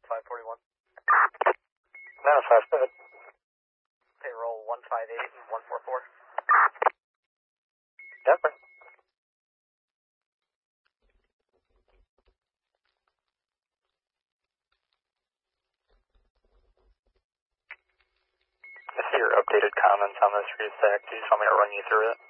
541. 905, go ahead. Payroll 158 and 144. Denver. I see your updated comments on this restack. Do you just want me to run you through it?